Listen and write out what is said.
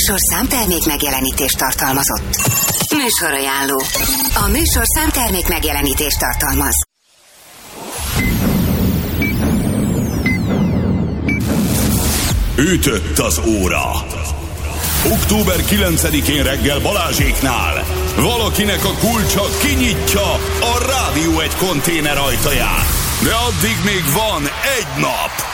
műsor számtermék megjelenítést tartalmazott. Műsorajánló. A műsor számtermék megjelenítést tartalmaz. Ütött az óra. Október 9-én reggel Balázséknál valakinek a kulcsa kinyitja a Rádió 1 konténer ajtaját. De addig még van egy nap.